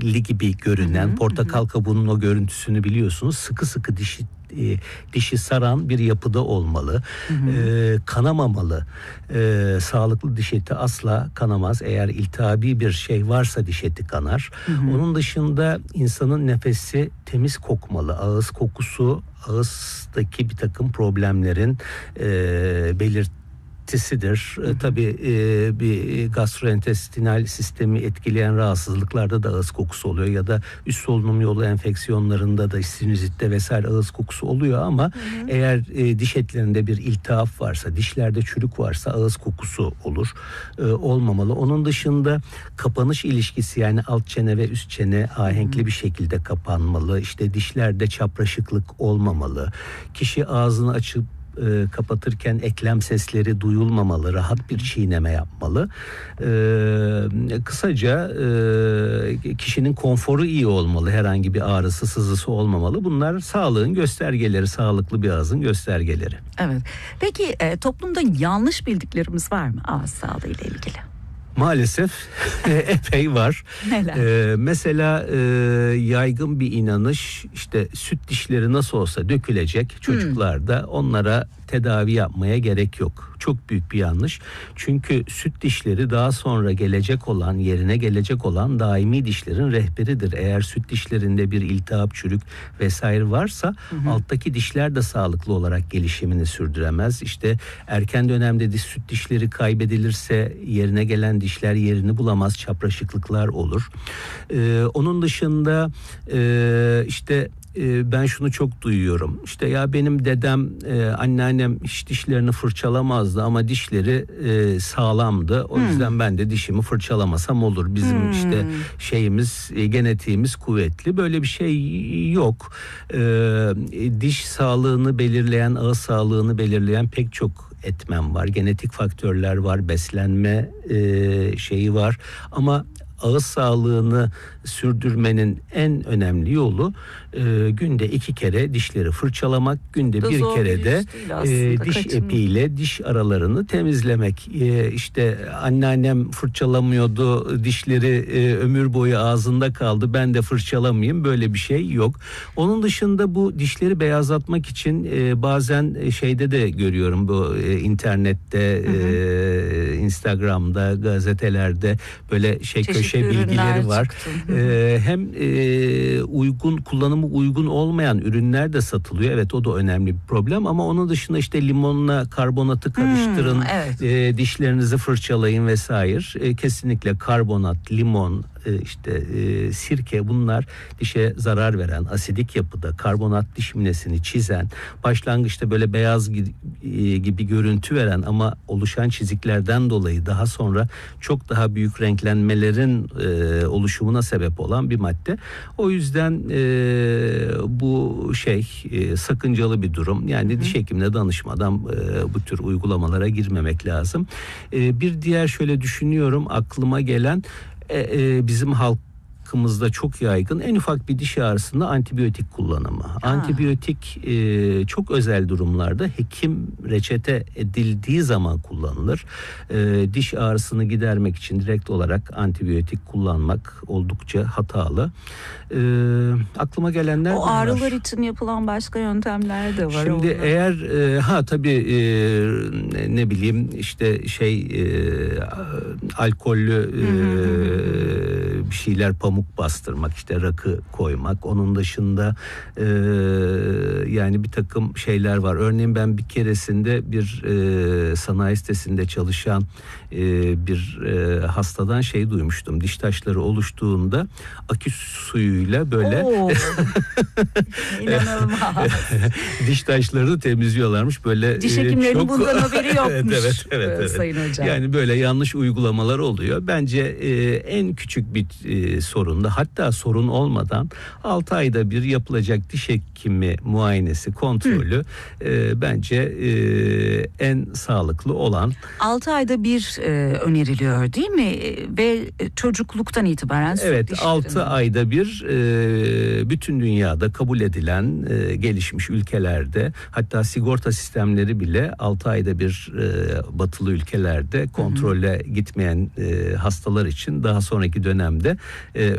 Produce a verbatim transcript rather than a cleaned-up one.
portakalli gibi görünen, Hı hı, portakal hı. kabuğunun o görüntüsünü biliyorsunuz. Sıkı sıkı dişi e, dişi saran bir yapıda olmalı. Hı hı. E, kanamamalı. E, sağlıklı diş eti asla kanamaz. Eğer iltihabi bir şey varsa diş eti kanar. Hı hı. Onun dışında insanın nefesi temiz kokmalı. Ağız kokusu ağızdaki bir takım problemlerin e, belirtisidir. Hı hı. Tabii e, bir gastrointestinal sistemi etkileyen rahatsızlıklarda da ağız kokusu oluyor ya da üst solunum yolu enfeksiyonlarında da sinüzitte vesaire ağız kokusu oluyor ama hı hı. eğer e, diş etlerinde bir iltihap varsa, dişlerde çürük varsa ağız kokusu olur. E, olmamalı. Onun dışında kapanış ilişkisi, yani alt çene ve üst çene ahenkli hı hı. bir şekilde kapanmalı. İşte dişlerde çapraşıklık olmamalı. Kişi ağzını açıp E, kapatırken eklem sesleri duyulmamalı, rahat bir çiğneme yapmalı. E, kısaca e, kişinin konforu iyi olmalı, herhangi bir ağrısı, sızısı olmamalı. Bunlar sağlığın göstergeleri, sağlıklı bir ağzın göstergeleri. Evet. Peki e, toplumda yanlış bildiklerimiz var mı ağız sağlığı ile ilgili? Maalesef epey var. Neler? Ee, mesela e, yaygın bir inanış, işte süt dişleri nasıl olsa dökülecek çocuklarda, hmm. onlara tedavi yapmaya gerek yok. Çok büyük bir yanlış. Çünkü süt dişleri daha sonra gelecek olan, yerine gelecek olan daimi dişlerin rehberidir. Eğer süt dişlerinde bir iltihap, çürük vesaire varsa hı hı. alttaki dişler de sağlıklı olarak gelişimini sürdüremez. İşte erken dönemde diş süt dişleri kaybedilirse yerine gelen dişler yerini bulamaz, çapraşıklıklar olur. Ee, onun dışında e, işte e, ben şunu çok duyuyorum. İşte ya benim dedem, e, anneannem hiç dişlerini fırçalamazdı ama dişleri e, sağlamdı. O hmm. yüzden ben de dişimi fırçalamasam olur. Bizim hmm. işte şeyimiz, e, genetiğimiz kuvvetli. Böyle bir şey yok. E, diş sağlığını belirleyen, ağız sağlığını belirleyen pek çok etmen var. Genetik faktörler var, beslenme e, şeyi var. Ama ağız sağlığını sürdürmenin en önemli yolu e, günde iki kere dişleri fırçalamak, günde bir kere de e, diş kaçın. epiyle diş aralarını temizlemek. E, işte anneannem fırçalamıyordu, dişleri e, ömür boyu ağzında kaldı, ben de fırçalamayayım, böyle bir şey yok. Onun dışında bu dişleri beyazlatmak için e, bazen şeyde de görüyorum, bu e, internette, hı hı. E, Instagram'da, gazetelerde böyle şey çeşitli köşe bilgileri var. Ee, hem e, uygun, kullanımı uygun olmayan ürünler de satılıyor. Evet, o da önemli bir problem ama onun dışında işte limonla karbonatı karıştırın, hmm, evet. e, dişlerinizi fırçalayın vesaire. E, kesinlikle karbonat, limon, e, işte e, sirke, bunlar dişe zarar veren, asidik yapıda, karbonat diş minesini çizen, başlangıçta böyle beyaz gibi, e, gibi görüntü veren ama oluşan çiziklerden dolayı daha sonra çok daha büyük renklenmelerin e, oluşumuna sebep olan bir madde. O yüzden e, bu şey e, sakıncalı bir durum. Yani hı hı. diş hekimine danışmadan e, bu tür uygulamalara girmemek lazım. E, bir diğer şöyle düşünüyorum, aklıma gelen e, e, bizim halk halkımızda çok yaygın en ufak bir diş ağrısında antibiyotik kullanımı. Ha. Antibiyotik e, çok özel durumlarda hekim reçete edildiği zaman kullanılır. E, diş ağrısını gidermek için direkt olarak antibiyotik kullanmak oldukça hatalı. E, aklıma gelenler o bunlar. Ağrılar için yapılan başka yöntemler de var. Şimdi onlar. eğer e, ha tabii e, ne bileyim işte şey e, alkollü e, bir şeyler, pamuk bastırmak, işte rakı koymak. Onun dışında e, yani bir takım şeyler var. Örneğin ben bir keresinde bir e, sanayi sitesinde çalışan e, bir e, hastadan şey duymuştum. Diş taşları oluştuğunda akü suyuyla böyle İnanılmaz. diş taşlarını temizliyorlarmış. Böyle diş hekimlerinin çok... bundan haberi yokmuş. evet, evet, evet, evet. Sayın hocam. Yani böyle yanlış uygulamalar oluyor. Bence e, en küçük bir e, sorunda, hatta sorun olmadan altı ayda bir yapılacak diş hekimi muayenesi, kontrolü e, bence e, en sağlıklı olan. altı ayda bir e, öneriliyor değil mi? Ve çocukluktan itibaren evet, altı ayda bir e, bütün dünyada kabul edilen e, gelişmiş ülkelerde, hatta sigorta sistemleri bile altı ayda bir e, batılı ülkelerde kontrolle hı hı. gitmeyen e, hastalar için daha sonraki dönemde e,